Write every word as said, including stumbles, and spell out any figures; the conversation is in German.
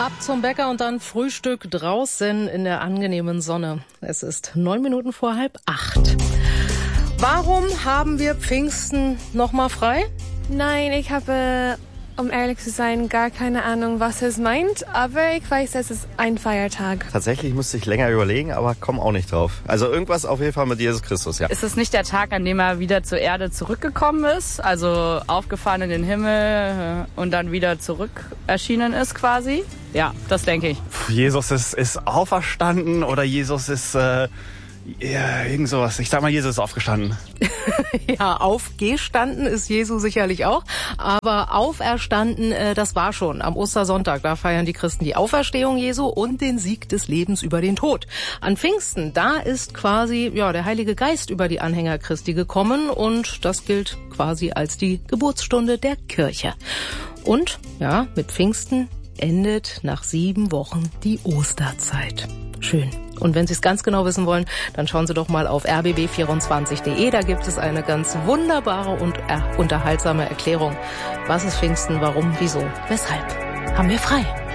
ab zum Bäcker und dann Frühstück draußen in der angenehmen Sonne. Es ist neun Minuten vor halb acht. Warum haben wir Pfingsten nochmal frei? Nein, ich habe, um ehrlich zu sein, gar keine Ahnung, was es meint. Aber ich weiß, es ist ein Feiertag. Tatsächlich musste ich länger überlegen, aber komme auch nicht drauf. Also irgendwas auf jeden Fall mit Jesus Christus, ja. Ist es nicht der Tag, an dem er wieder zur Erde zurückgekommen ist? Also aufgefahren in den Himmel und dann wieder zurück erschienen ist quasi? Ja, das denke ich. Jesus ist, ist auferstanden oder Jesus ist... Äh Ja, irgend sowas. Ich sag mal, Jesus ist aufgestanden. Ja, aufgestanden ist Jesus sicherlich auch. Aber auferstanden, äh, das war schon am Ostersonntag. Da feiern die Christen die Auferstehung Jesu und den Sieg des Lebens über den Tod. An Pfingsten, da ist quasi ja der Heilige Geist über die Anhänger Christi gekommen. Und das gilt quasi als die Geburtsstunde der Kirche. Und ja, mit Pfingsten endet nach sieben Wochen die Osterzeit. Schön. Und wenn Sie es ganz genau wissen wollen, dann schauen Sie doch mal auf r b b vierundzwanzig punkt d e. Da gibt es eine ganz wunderbare und unterhaltsame Erklärung. Was ist Pfingsten, warum, wieso, weshalb haben wir frei?